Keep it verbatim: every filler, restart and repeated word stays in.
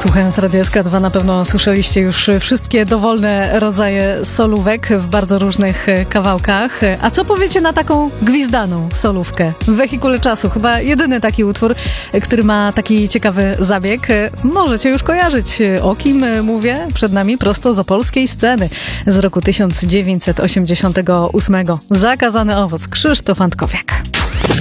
Słuchając Radia S K dwa na pewno słyszeliście już wszystkie dowolne rodzaje solówek w bardzo różnych kawałkach. A co powiecie na taką gwizdaną solówkę w Wehikule Czasu? Chyba jedyny taki utwór, który ma taki ciekawy zabieg. Możecie już kojarzyć, o kim mówię. Przed nami prosto z opolskiej sceny z roku tysiąc dziewięćset osiemdziesiątego ósmego. Zakazany owoc, Krzysztof Antkowiak.